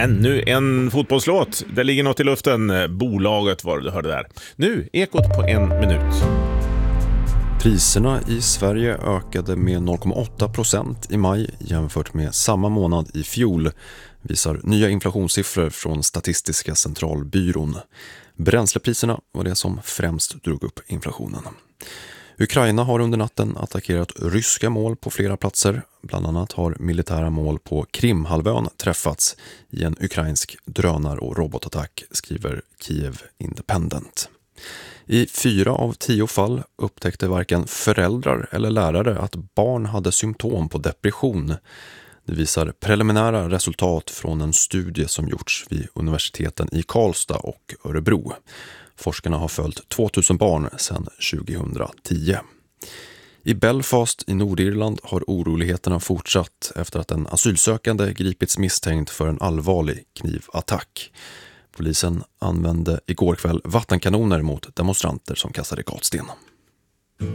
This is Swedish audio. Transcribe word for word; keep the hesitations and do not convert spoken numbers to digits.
Ännu en fotbollslåt. Det ligger något i luften. Bolaget var det du hörde där. Nu, Ekot på en minut. Priserna i Sverige ökade med noll komma åtta procent i maj jämfört med samma månad i fjol, visar nya inflationssiffror från Statistiska centralbyrån. Bränslepriserna var det som främst drog upp inflationen. Ukraina har under natten attackerat ryska mål på flera platser. Bland annat har militära mål på Krimhalvön träffats i en ukrainsk drönar- och robotattack, skriver Kiev Independent. I fyra av tio fall upptäckte varken föräldrar eller lärare att barn hade symptom på depression. Det visar preliminära resultat från en studie som gjorts vid universiteten i Karlstad och Örebro. Forskarna har följt tvåtusen barn sedan tjugohundratio. I Belfast i Nordirland har oroligheterna fortsatt efter att en asylsökande gripits misstänkt för en allvarlig knivattack. Polisen använde igår kväll vattenkanoner mot demonstranter som kastade gatsten.